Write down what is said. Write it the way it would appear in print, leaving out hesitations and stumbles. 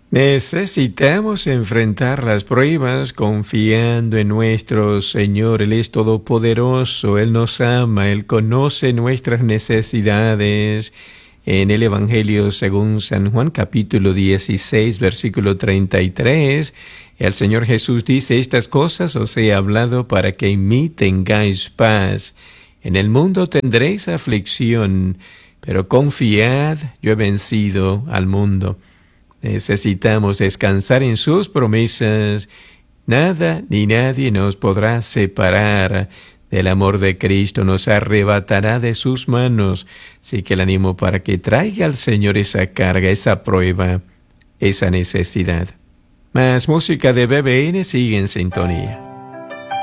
Necesitamos enfrentar las pruebas confiando en nuestro Señor. Él es todopoderoso, Él nos ama, Él conoce nuestras necesidades. En el Evangelio según San Juan, capítulo 16, versículo 33, el Señor Jesús dice: estas cosas os he hablado para que en mí tengáis paz. En el mundo tendréis aflicción, pero confiad, yo he vencido al mundo. Necesitamos descansar en sus promesas. Nada ni nadie nos podrá separar del amor de Cristo, nos arrebatará de sus manos. Así que el ánimo para que traiga al Señor esa carga, esa prueba, esa necesidad. Más música de BBN, sigue en sintonía.